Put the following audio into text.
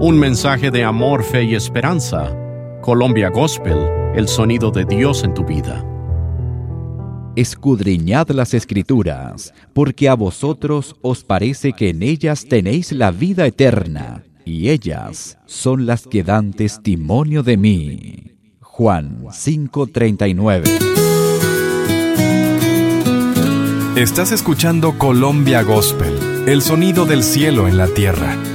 Un mensaje de amor, fe y esperanza. Colombia Gospel, el sonido de Dios en tu vida. Escudriñad las Escrituras, porque a vosotros os parece que en ellas tenéis la vida eterna, y ellas son las que dan testimonio de mí. Juan 5:39. Estás escuchando Colombia Gospel, el sonido del cielo en la tierra.